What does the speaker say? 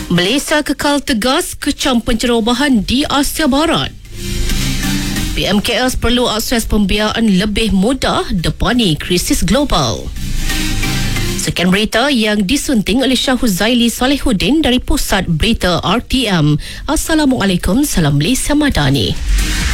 Malaysia kekal tegas kecam pencerobohan di Asia Barat. PMKS perlu akses pembiayaan lebih mudah depani krisis global. Sekian berita yang disunting oleh Syah Huzaili Salihuddin dari Pusat Berita RTM. Assalamualaikum, salam Malaysia Madani.